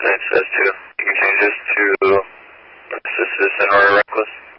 Tonight's S2. You can change this to this is Sonora Reckless.